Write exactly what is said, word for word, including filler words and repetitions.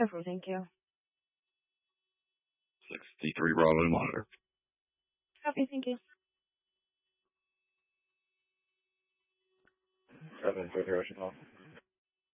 Careful, thank you. sixty-three Bravo monitor. Copy, thank you. seven, four, zero,